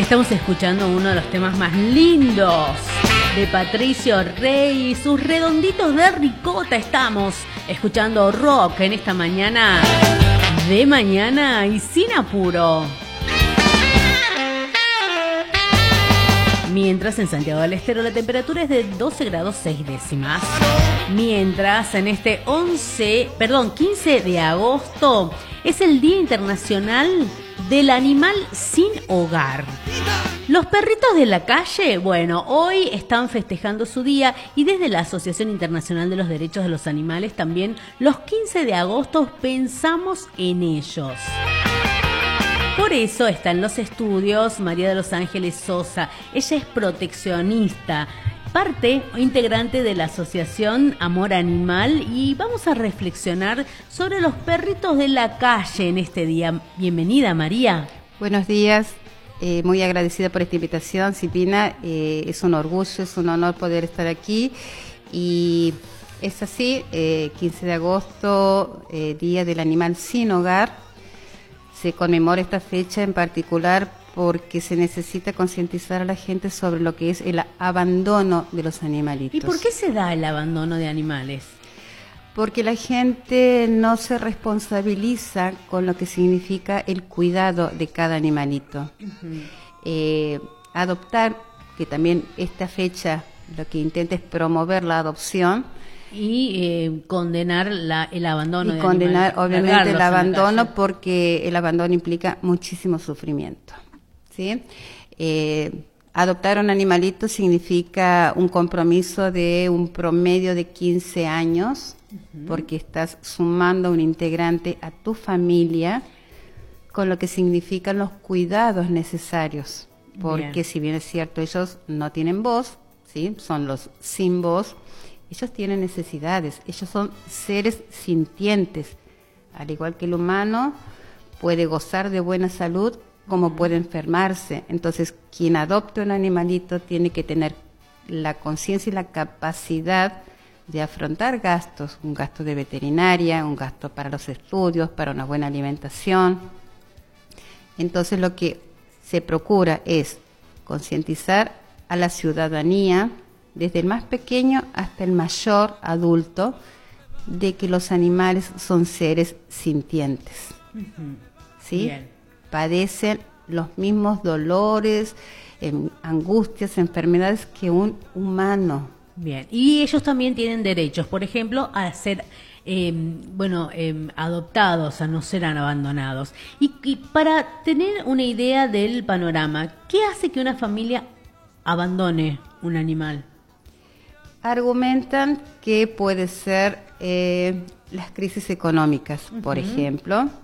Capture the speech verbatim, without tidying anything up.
estamos escuchando uno de los temas más lindos de Patricio Rey, sus redonditos de ricota. Estamos escuchando rock en esta mañana de mañana y sin apuro. Mientras en Santiago del Estero la temperatura es de doce grados seis décimas. Mientras en este once, perdón, quince de agosto es el Día Internacional del Animal Sin Hogar. Los perritos de la calle, bueno, hoy están festejando su día y desde la Asociación Internacional de los Derechos de los Animales también los quince de agosto pensamos en ellos. Por eso está en los estudios María de los Ángeles Sosa. Ella es proteccionista, parte o integrante de la Asociación Amor Animal, y vamos a reflexionar sobre los perritos de la calle en este día. Bienvenida, María. Buenos días, eh, muy agradecida por esta invitación, Silvina. Eh, es un orgullo, es un honor poder estar aquí. Y es así, eh, quince de agosto, eh, Día del Animal Sin Hogar. Se conmemora esta fecha en particular porque se necesita concientizar a la gente sobre lo que es el abandono de los animalitos. ¿Y por qué se da el abandono de animales? Porque la gente no se responsabiliza con lo que significa el cuidado de cada animalito. Uh-huh. Eh, adoptar, que también esta fecha lo que intenta es promover la adopción, y eh, condenar la, el abandono y de condenar animales, obviamente el abandono, porque el abandono implica muchísimo sufrimiento, ¿sí? Eh, adoptar un animalito significa un compromiso de un promedio de quince años, uh-huh. porque estás sumando un integrante a tu familia, con lo que significan los cuidados necesarios, porque bien. Si bien es cierto, ellos no tienen voz, ¿sí? Son los sin voz. Ellos tienen necesidades, ellos son seres sintientes. Al igual que el humano, puede gozar de buena salud como uh-huh. puede enfermarse. Entonces, quien adopte un animalito tiene que tener la conciencia y la capacidad de afrontar gastos, un gasto de veterinaria, un gasto para los estudios, para una buena alimentación. Entonces, lo que se procura es concientizar a la ciudadanía, desde el más pequeño hasta el mayor adulto, de que los animales son seres sintientes, uh-huh. ¿sí? Bien. Padecen los mismos dolores, eh, angustias, enfermedades que un humano. Bien, y ellos también tienen derechos, por ejemplo, a ser eh, bueno, eh, adoptados, a no ser abandonados. Y, y para tener una idea del panorama, ¿qué hace que una familia abandone un animal? Argumentan que puede ser eh, las crisis económicas, uh-huh. por ejemplo,